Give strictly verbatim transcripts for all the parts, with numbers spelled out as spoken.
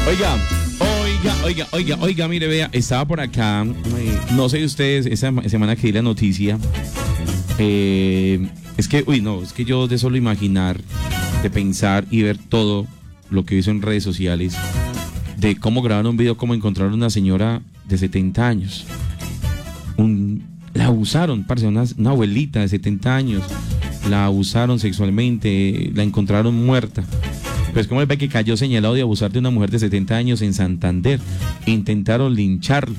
Oiga, oiga, oiga, oiga, oiga, mire, vea, estaba por acá, eh, no sé de ustedes, esa semana que di la noticia, eh, es que, uy, no, es que yo de solo imaginar, de pensar y ver todo lo que hizo en redes sociales, de cómo grabaron un video, cómo encontraron una señora de setenta años, un, la abusaron, parce, una, una abuelita de setenta años, la abusaron sexualmente, la encontraron muerta. Pues como ve que cayó señalado de abusar de una mujer de setenta años en Santander. Intentaron lincharlo.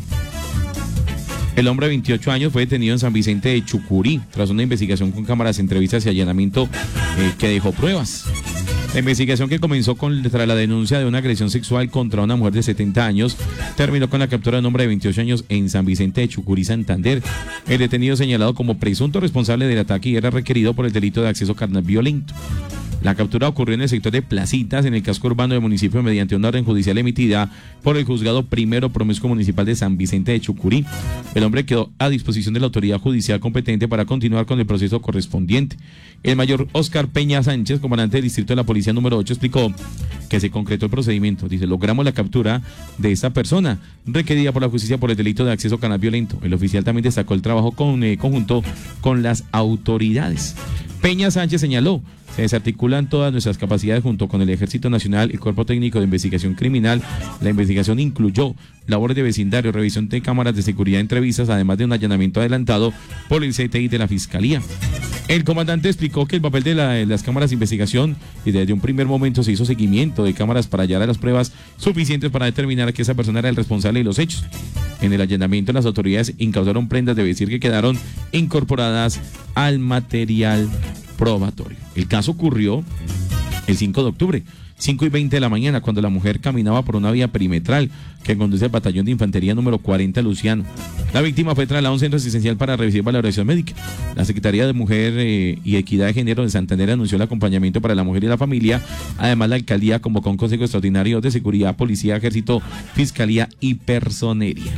El hombre de veintiocho años fue detenido en San Vicente de Chucurí tras una investigación con cámaras, entrevistas y allanamiento eh, que dejó pruebas. La investigación, que comenzó con, tras la denuncia de una agresión sexual contra una mujer de setenta años, terminó con la captura de un hombre de veintiocho años en San Vicente de Chucurí, Santander. El detenido, señalado como presunto responsable del ataque, y era requerido por el delito de acceso carnal violento. La captura ocurrió en el sector de Placitas, en el casco urbano del municipio, mediante una orden judicial emitida por el juzgado primero promiscuo municipal de San Vicente de Chucurí. El hombre quedó a disposición de la autoridad judicial competente para continuar con el proceso correspondiente. El mayor Oscar Peña Sánchez, comandante del distrito de la policía número ocho, explicó que se concretó el procedimiento. Dice: logramos la captura de esta persona, requerida por la justicia por el delito de acceso carnal violento. El oficial también destacó el trabajo con, eh, conjunto con las autoridades. Peña Sánchez señaló: se desarticulan todas nuestras capacidades junto con el Ejército Nacional y el Cuerpo Técnico de Investigación Criminal. La investigación incluyó labores de vecindario, revisión de cámaras de seguridad, entrevistas, además de un allanamiento adelantado por el C T I de la Fiscalía. El comandante explicó que el papel de, la, de las cámaras de investigación, y desde un primer momento se hizo seguimiento de cámaras para hallar las pruebas suficientes para determinar que esa persona era el responsable de los hechos. En el allanamiento, las autoridades incautaron prendas de vestir que quedaron incorporadas al material probatorio. El caso ocurrió el cinco de octubre, cinco y veinte de la mañana, cuando la mujer caminaba por una vía perimetral que conduce al batallón de infantería número cuarenta Luciano. La víctima fue trasladada a un centro asistencial para recibir valoración médica. La Secretaría de Mujer eh, y Equidad de Género de Santander anunció el acompañamiento para la mujer y la familia. Además, la alcaldía convocó un consejo extraordinario de seguridad, policía, ejército, fiscalía y personería.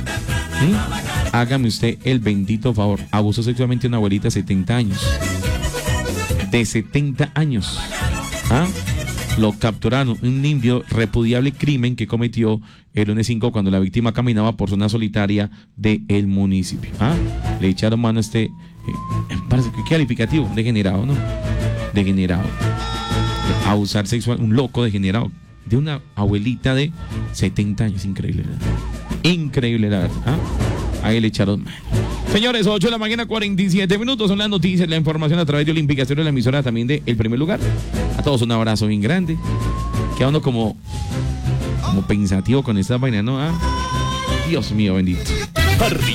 ¿Mm? Hágame usted el bendito favor. Abusó sexualmente de una abuelita de setenta años. De setenta años. ¿Ah? Lo capturaron, un limpio, repudiable crimen que cometió el lunes cinco, cuando la víctima caminaba por zona solitaria del municipio. ¿Ah? Le echaron mano a este, eh, parece que calificativo, degenerado, ¿no? Degenerado. Abusar sexual, un loco degenerado de una abuelita de setenta años, increíble, ¿verdad? Increíble, la verdad. ¿Ah? Ahí le echaron mano. Señores, ocho de la mañana, cuarenta y siete minutos, son las noticias, la información a través de Olímpica Estéreo, la emisora también de El Primer Lugar. A todos un abrazo bien grande. Queda uno como, como pensativo con esta vaina, ¿no? ¿Ah? Dios mío, bendito.